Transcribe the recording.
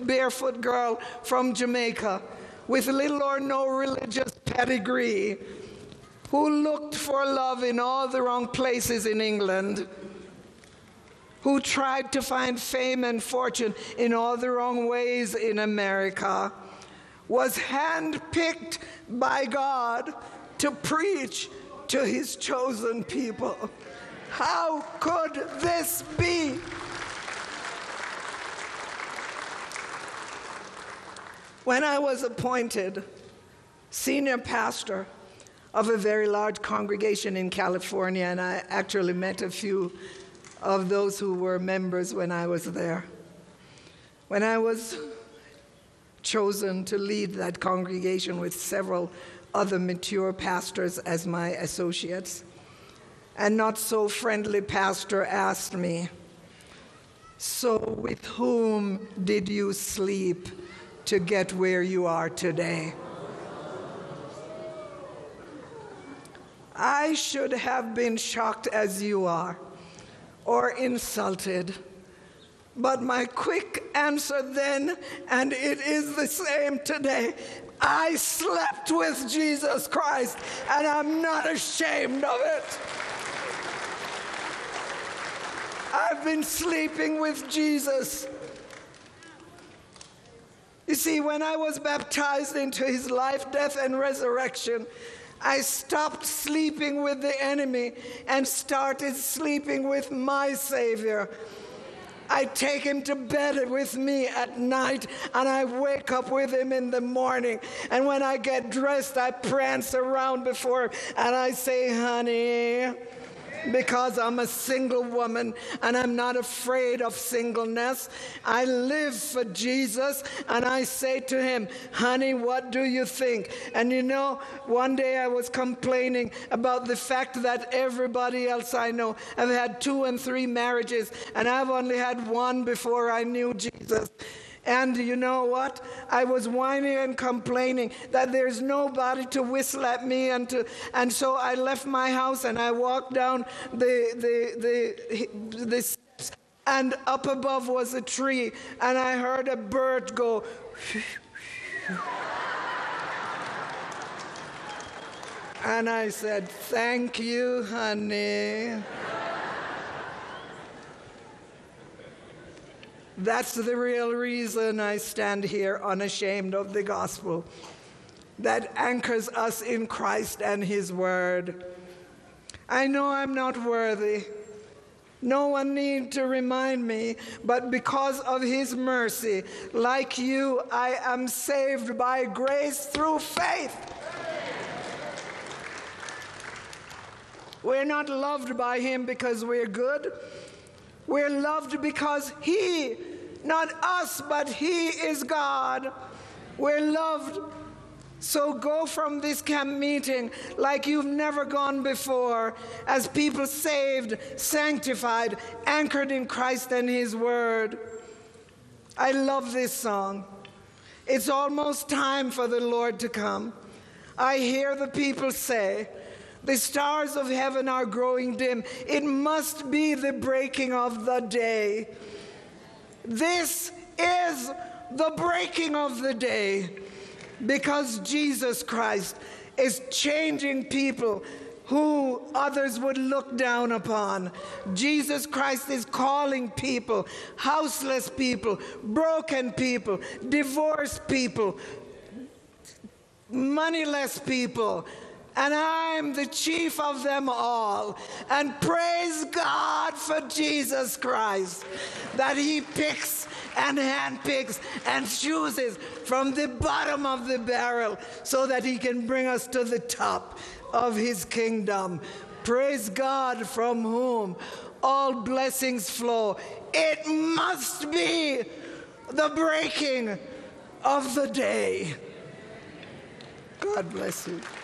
barefoot girl from Jamaica with little or no religious pedigree, who looked for love in all the wrong places in England, who tried to find fame and fortune in all the wrong ways in America, was handpicked by God to preach to his chosen people. How could this be? When I was appointed senior pastor of a very large congregation in California, and I actually met a few of those who were members when I was there. When I was chosen to lead that congregation with several other mature pastors as my associates, a not so friendly pastor asked me, "So with whom did you sleep to get where you are today?" I should have been shocked as you are, or insulted. But my quick answer then, and it is the same today, I slept with Jesus Christ, and I'm not ashamed of it. I've been sleeping with Jesus. You see, when I was baptized into his life, death, and resurrection, I stopped sleeping with the enemy and started sleeping with my Savior. I take him to bed with me at night, and I wake up with him in the morning. And when I get dressed, I prance around before him, and I say, "Honey," because I'm a single woman and I'm not afraid of singleness. I live for Jesus, and I say to him, "Honey, what do you think?" And you know, one day I was complaining about the fact that everybody else I know have had 2 and 3 marriages, and I've only had one before I knew Jesus. And you know what? I was whining and complaining that there's nobody to whistle at me, and so I left my house and I walked down the steps, and up above was a tree, and I heard a bird go. And I said, "Thank you, honey." That's the real reason I stand here unashamed of the gospel that anchors us in Christ and his word. I know I'm not worthy. No one need to remind me, but because of his mercy, like you, I am saved by grace through faith. We're not loved by him because we're good. We're loved because he, not us, but he is God. We're loved. So go from this camp meeting like you've never gone before, as people saved, sanctified, anchored in Christ and his word. I love this song. It's almost time for the Lord to come. I hear the people say, "The stars of heaven are growing dim. It must be the breaking of the day." This is the breaking of the day, because Jesus Christ is changing people who others would look down upon. Jesus Christ is calling people, houseless people, broken people, divorced people, moneyless people, and I'm the chief of them all. And praise God for Jesus Christ, that he picks and handpicks and chooses from the bottom of the barrel so that he can bring us to the top of his kingdom. Praise God, from whom all blessings flow. It must be the breaking of the day. God bless you.